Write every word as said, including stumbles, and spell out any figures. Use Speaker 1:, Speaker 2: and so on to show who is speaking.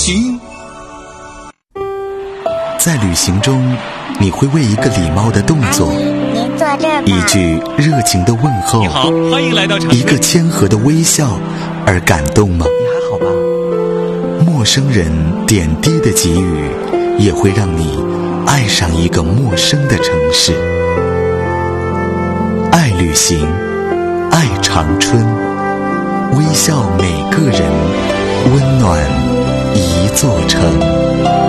Speaker 1: 行。
Speaker 2: 在旅行中，你会为一个礼貌的动作，
Speaker 3: 您坐这儿吧。
Speaker 2: 一句热情的问候，
Speaker 1: 你好，欢迎来到长
Speaker 2: 一个谦和的微笑而感动吗？
Speaker 4: 你还好吧？
Speaker 2: 陌生人点滴的给予，也会让你爱上一个陌生的城市。爱旅行，爱长春，微笑每个人，温暖一座城。